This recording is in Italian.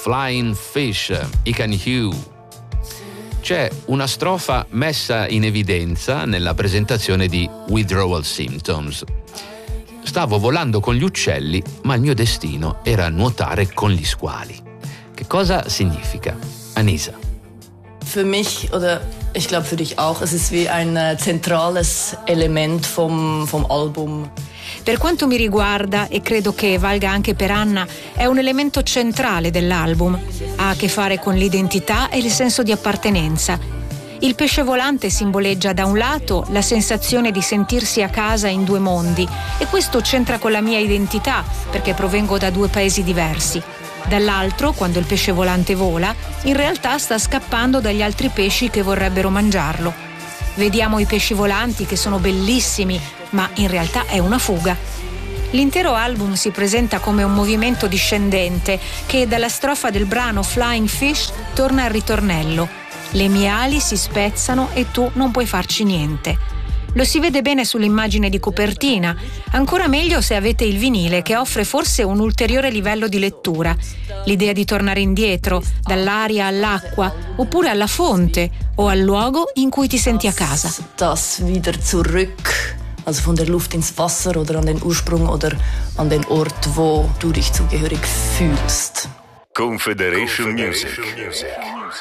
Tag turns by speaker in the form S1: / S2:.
S1: Flying Fish, I Can Hew. C'è una strofa messa in evidenza nella presentazione di Withdrawal Symptoms. Stavo volando con gli uccelli, ma il mio destino era nuotare con gli squali. Che cosa significa? Anisa.
S2: Für mich, oder ich glaube für dich auch, es ist wie ein zentrales Element vom Album.
S3: Per quanto mi riguarda, e credo che valga anche per Anna, è un elemento centrale dell'album. Ha a che fare con l'identità e il senso di appartenenza. Il pesce volante simboleggia da un lato la sensazione di sentirsi a casa in due mondi, e questo c'entra con la mia identità, perché provengo da due paesi diversi. Dall'altro, quando il pesce volante vola, in realtà sta scappando dagli altri pesci che vorrebbero mangiarlo. Vediamo i pesci volanti che sono bellissimi, ma in realtà è una fuga. L'intero album si presenta come un movimento discendente che dalla strofa del brano Flying Fish torna al ritornello. Le mie ali si spezzano e tu non puoi farci niente. Lo si vede bene sull'immagine di copertina, ancora meglio se avete il vinile, che offre forse un ulteriore livello di lettura. L'idea di tornare indietro, dall'aria all'acqua, oppure alla fonte o al luogo in cui ti senti a casa.
S2: Das wieder zurück, also von der Luft ins Wasser oder an den Ursprung oder an den Ort, wo du dich zugehörig fühlst.
S4: Confederation Music.